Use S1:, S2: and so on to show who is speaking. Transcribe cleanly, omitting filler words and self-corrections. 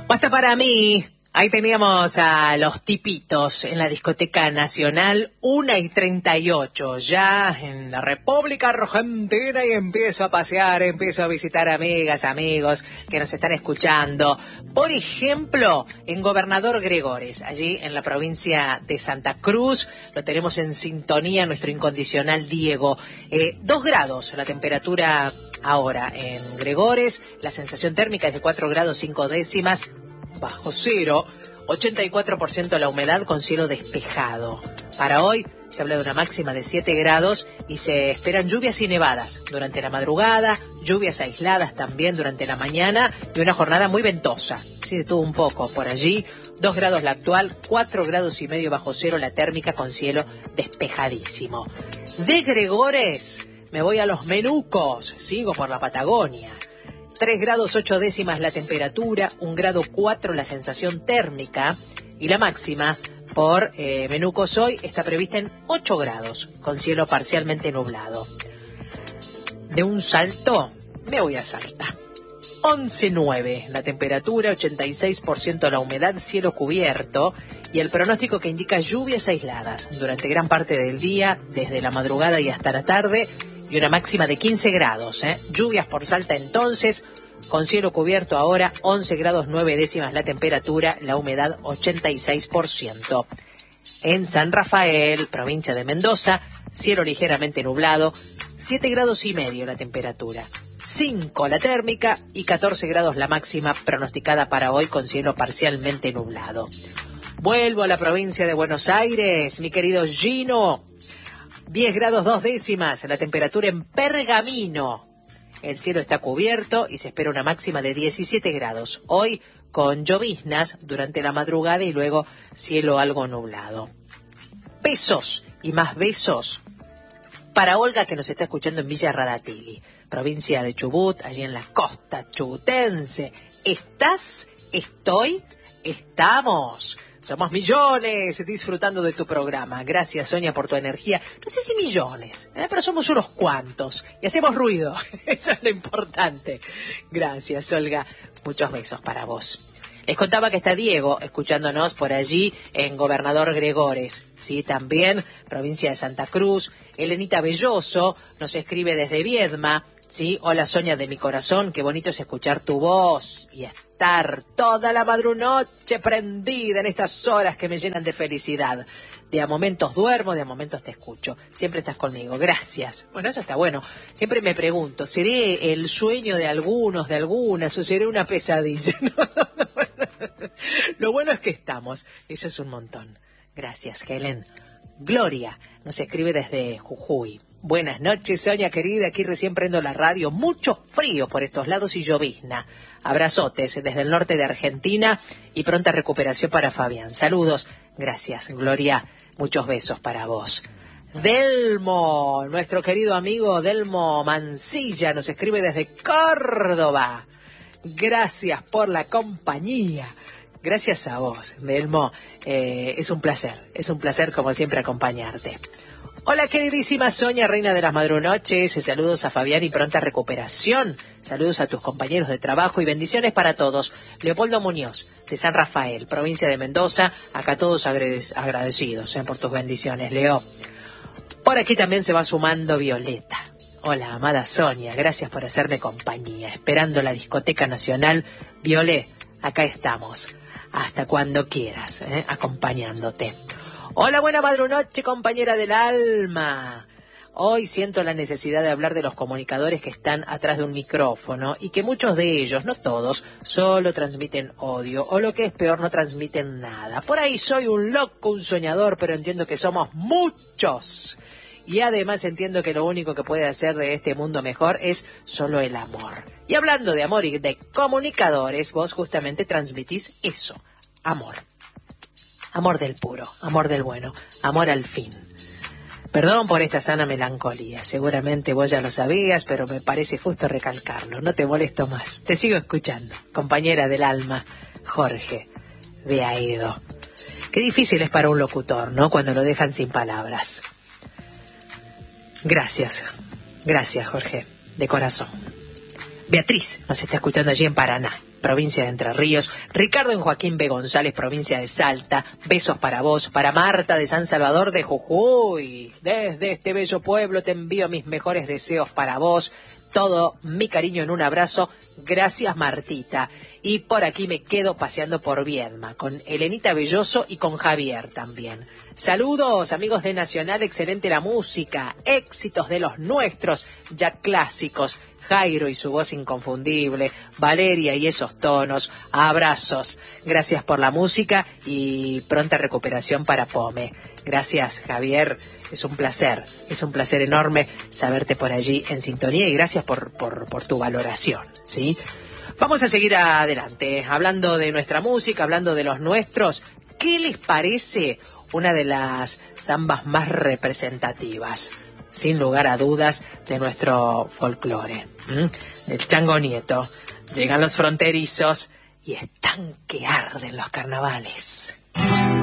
S1: Basta para mí. Ahí teníamos a los tipitos en la discoteca nacional, 1:38, ya en la República Argentina, y empiezo a pasear, empiezo a visitar amigas, amigos que nos están escuchando. Por ejemplo, en Gobernador Gregores, allí en la provincia de Santa Cruz, lo tenemos en sintonía nuestro incondicional Diego. 2 grados la temperatura ahora en Gregores, la sensación térmica es de 4 grados 5 décimas, bajo cero, 84% la humedad con cielo despejado. Para hoy se habla de una máxima de 7 grados y se esperan lluvias y nevadas durante la madrugada, lluvias aisladas también durante la mañana y una jornada muy ventosa. Sí, de todo un poco por allí. 2 grados la actual, 4 grados y medio bajo cero la térmica con cielo despejadísimo. De Gregores me voy a los Menucos, sigo por la Patagonia. 3 grados 8 décimas la temperatura, 1 grado 4 la sensación térmica y la máxima por Menucos hoy está prevista en 8 grados con cielo parcialmente nublado. De un salto me voy a Salta. 11,9 la temperatura, 86% la humedad, cielo cubierto y el pronóstico que indica lluvias aisladas durante gran parte del día, desde la madrugada y hasta la tarde. Y una máxima de 15 grados, Lluvias por Salta entonces, con cielo cubierto ahora, 11 grados 9 décimas la temperatura, la humedad 86%. En San Rafael, provincia de Mendoza, cielo ligeramente nublado, 7 grados y medio la temperatura, 5 la térmica y 14 grados la máxima pronosticada para hoy con cielo parcialmente nublado. Vuelvo a la provincia de Buenos Aires, mi querido Gino. 10 grados 2 décimas, la temperatura en Pergamino. El cielo está cubierto y se espera una máxima de 17 grados. Hoy con lloviznas durante la madrugada y luego cielo algo nublado. Besos y más besos para Olga, que nos está escuchando en Villa Radatili, provincia de Chubut, allí en la costa chubutense. ¿Estás? ¿Estoy? ¿Estamos? Somos millones disfrutando de tu programa. Gracias, Sonia, por tu energía. No sé si millones, pero somos unos cuantos y hacemos ruido. Eso es lo importante. Gracias, Olga. Muchos besos para vos. Les contaba que está Diego escuchándonos por allí en Gobernador Gregores. Sí, también, provincia de Santa Cruz. Elenita Belloso nos escribe desde Viedma. Sí, hola, Sonia de mi corazón. Qué bonito es escuchar tu voz y estar toda la madrunoche prendida en estas horas que me llenan de felicidad. De a momentos duermo, de a momentos te escucho. Siempre estás conmigo. Gracias. Bueno, eso está bueno. Siempre me pregunto, ¿seré el sueño de algunos, de algunas, o seré una pesadilla? Lo bueno es que estamos. Eso es un montón. Gracias, Helen. Gloria nos escribe desde Jujuy. Buenas noches, Sonia querida, aquí recién prendo la radio, mucho frío por estos lados y llovizna. Abrazotes desde el norte de Argentina y pronta recuperación para Fabián. Saludos, gracias, Gloria, muchos besos para vos. Delmo, nuestro querido amigo Delmo Mancilla, nos escribe desde Córdoba. Gracias por la compañía. Gracias a vos, Delmo, es un placer como siempre acompañarte. Hola queridísima Sonia, reina de las madrunoches, saludos a Fabián y pronta recuperación, saludos a tus compañeros de trabajo y bendiciones para todos. Leopoldo Muñoz, de San Rafael, provincia de Mendoza, acá todos agradecidos por tus bendiciones, Leo. Por aquí también se va sumando Violeta. Hola, amada Sonia, gracias por hacerme compañía, esperando la discoteca nacional. Violet, acá estamos, hasta cuando quieras, acompañándote. Hola, buena madrunoche, compañera del alma. Hoy siento la necesidad de hablar de los comunicadores que están atrás de un micrófono y que muchos de ellos, no todos, solo transmiten odio o lo que es peor, no transmiten nada. Por ahí soy un loco, un soñador, pero entiendo que somos muchos. Y además entiendo que lo único que puede hacer de este mundo mejor es solo el amor. Y hablando de amor y de comunicadores, vos justamente transmitís eso, amor. Amor del puro, amor del bueno, amor al fin. Perdón por esta sana melancolía, seguramente vos ya lo sabías, pero me parece justo recalcarlo, no te molesto más. Te sigo escuchando, compañera del alma, Jorge de Aedo. Qué difícil es para un locutor, ¿no?, cuando lo dejan sin palabras. Gracias Jorge, de corazón. Beatriz nos está escuchando allí en Paraná, provincia de Entre Ríos. Ricardo en Joaquín B. González, provincia de Salta. Besos para vos. Para Marta de San Salvador de Jujuy. Desde este bello pueblo te envío mis mejores deseos para vos. Todo mi cariño en un abrazo. Gracias, Martita. Y por aquí me quedo paseando por Viedma, con Elenita Belloso y con Javier también. Saludos, amigos de Nacional, excelente la música, éxitos de los nuestros, ya clásicos. Jairo y su voz inconfundible, Valeria y esos tonos, abrazos. Gracias por la música y pronta recuperación para Pome. Gracias, Javier, es un placer enorme saberte por allí en sintonía y gracias por tu valoración, ¿sí? Vamos a seguir adelante, hablando de nuestra música, hablando de los nuestros. ¿Qué les parece una de las zambas más representativas, sin lugar a dudas, de nuestro folclore? El Chango Nieto. Llegan los fronterizos y están que arden los carnavales.